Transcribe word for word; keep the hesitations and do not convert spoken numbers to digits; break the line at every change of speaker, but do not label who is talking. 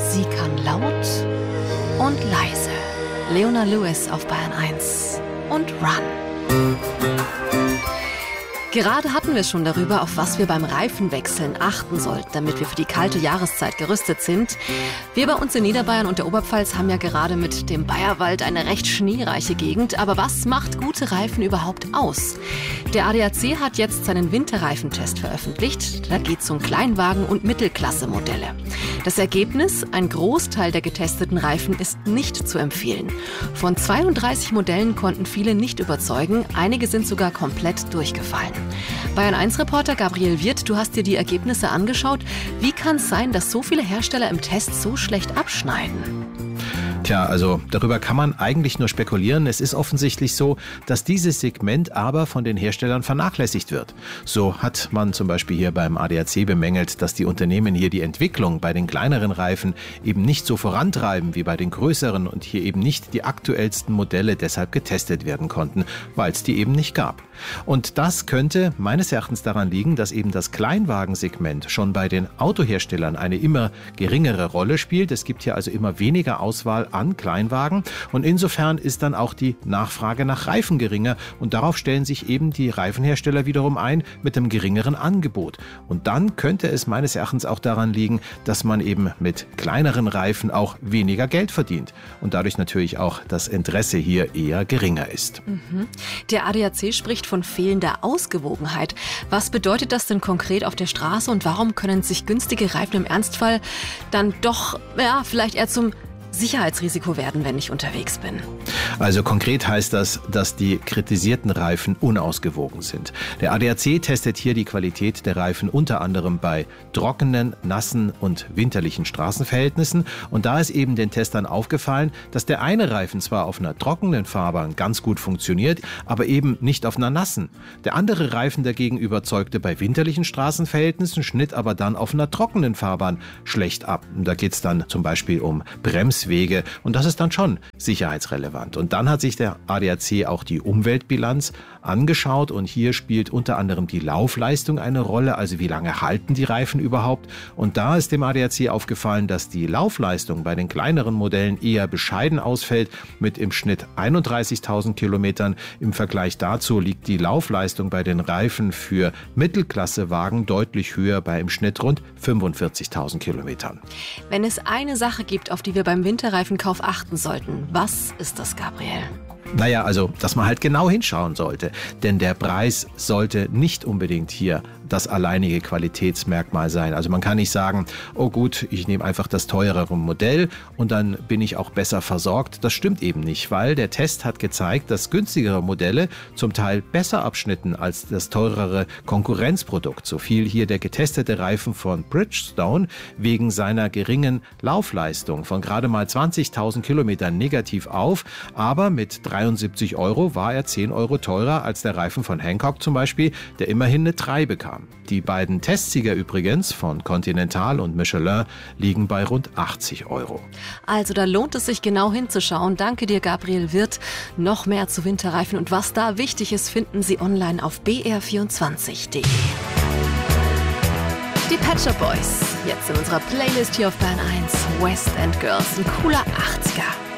Sie kann laut und leise. Leona Lewis auf Bayern eins und Run. Gerade hatten wir schon darüber, auf was wir beim Reifenwechseln achten sollten, damit wir für die kalte Jahreszeit gerüstet sind. Wir bei uns in Niederbayern und der Oberpfalz haben ja gerade mit dem Bayerwald eine recht schneereiche Gegend. Aber was macht gute Reifen überhaupt aus? Der A D A C hat jetzt seinen Winterreifentest veröffentlicht. Da geht es um Kleinwagen- und Mittelklasse-Modelle. Das Ergebnis: Ein Großteil der getesteten Reifen ist nicht zu empfehlen. Von zweiunddreißig Modellen konnten viele nicht überzeugen. Einige sind sogar komplett durchgefallen. Bayern eins Reporter Gabriel Wirth, du hast dir die Ergebnisse angeschaut. Wie kann es sein, dass so viele Hersteller im Test so schlecht abschneiden?
Tja, also darüber kann man eigentlich nur spekulieren. Es ist offensichtlich so, dass dieses Segment aber von den Herstellern vernachlässigt wird. So hat man zum Beispiel hier beim A D A C bemängelt, dass die Unternehmen hier die Entwicklung bei den kleineren Reifen eben nicht so vorantreiben wie bei den größeren und hier eben nicht die aktuellsten Modelle deshalb getestet werden konnten, weil es die eben nicht gab. Und das könnte meines Erachtens daran liegen, dass eben das Kleinwagensegment schon bei den Autoherstellern eine immer geringere Rolle spielt. Es gibt hier also immer weniger Auswahl an Kleinwagen und insofern ist dann auch die Nachfrage nach Reifen geringer und darauf stellen sich eben die Reifenhersteller wiederum ein mit einem geringeren Angebot. Und dann könnte es meines Erachtens auch daran liegen, dass man eben mit kleineren Reifen auch weniger Geld verdient und dadurch natürlich auch das Interesse hier eher geringer ist.
Mhm. Der A D A C spricht von fehlender Ausgewogenheit. Was bedeutet das denn konkret auf der Straße und warum können sich günstige Reifen im Ernstfall dann doch, ja, vielleicht eher zum Sicherheitsrisiko werden, wenn ich unterwegs bin?
Also konkret heißt das, dass die kritisierten Reifen unausgewogen sind. Der A D A C testet hier die Qualität der Reifen unter anderem bei trockenen, nassen und winterlichen Straßenverhältnissen. Und da ist eben den Testern aufgefallen, dass der eine Reifen zwar auf einer trockenen Fahrbahn ganz gut funktioniert, aber eben nicht auf einer nassen. Der andere Reifen dagegen überzeugte bei winterlichen Straßenverhältnissen, schnitt aber dann auf einer trockenen Fahrbahn schlecht ab. Und da geht es dann zum Beispiel um Bremswege und das ist dann schon sicherheitsrelevant. Und dann hat sich der A D A C auch die Umweltbilanz angeschaut und hier spielt unter anderem die Laufleistung eine Rolle, also wie lange halten die Reifen überhaupt. Und da ist dem A D A C aufgefallen, dass die Laufleistung bei den kleineren Modellen eher bescheiden ausfällt, mit im Schnitt einunddreißigtausend Kilometern. Im Vergleich dazu liegt die Laufleistung bei den Reifen für Mittelklassewagen deutlich höher, bei im Schnitt rund fünfundvierzigtausend Kilometern.
Wenn es eine Sache gibt, auf die wir beim Winterreifenkauf achten sollten, was ist das, Gabriel?
Naja, also, dass man halt genau hinschauen sollte. Denn der Preis sollte nicht unbedingt hier das alleinige Qualitätsmerkmal sein. Also man kann nicht sagen, oh gut, ich nehme einfach das teurere Modell und dann bin ich auch besser versorgt. Das stimmt eben nicht, weil der Test hat gezeigt, dass günstigere Modelle zum Teil besser abschnitten als das teurere Konkurrenzprodukt. So fiel hier der getestete Reifen von Bridgestone wegen seiner geringen Laufleistung von gerade mal zwanzigtausend Kilometern negativ auf, aber mit dreiundsiebzig Euro war er zehn Euro teurer als der Reifen von Hankook zum Beispiel, der immerhin eine drei bekam. Die beiden Testsieger übrigens von Continental und Michelin liegen bei rund achtzig Euro.
Also da lohnt es sich genau hinzuschauen. Danke dir, Gabriel Wirth. Noch mehr zu Winterreifen und was da wichtig ist, finden Sie online auf b r vierundzwanzig punkt d e. Die Pet Shop Boys, jetzt in unserer Playlist hier auf Bayern eins, West End Girls, ein cooler achtziger.